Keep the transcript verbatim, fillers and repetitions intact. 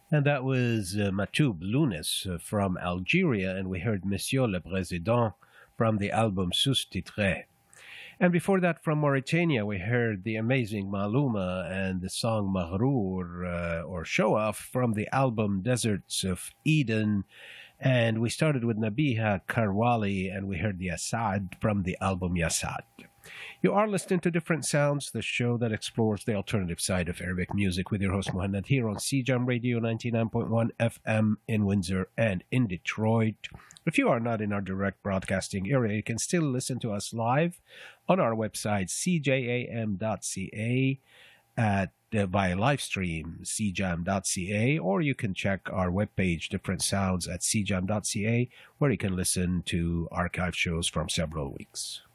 And that was uh, Matoub Lounes uh, from Algeria, and we heard Monsieur le Président from the album Sous Titré. And before that, from Mauritania, we heard the amazing Maluma and the song Maghrour, uh, or Show Off, from the album Deserts of Eden. And we started with Nabiha Karwali, and we heard Yasad from the album Yasad. You are listening to Different Sounds, the show that explores the alternative side of Arabic music, with your host Muhammad here on C J A M Radio ninety-nine point one F M in Windsor and in Detroit. If you are not in our direct broadcasting area, you can still listen to us live on our website, c j a m dot c a, at uh, via live stream, c j a m dot c a, or you can check our webpage, Different Sounds, at c j a m dot c a, where you can listen to archive shows from several weeks.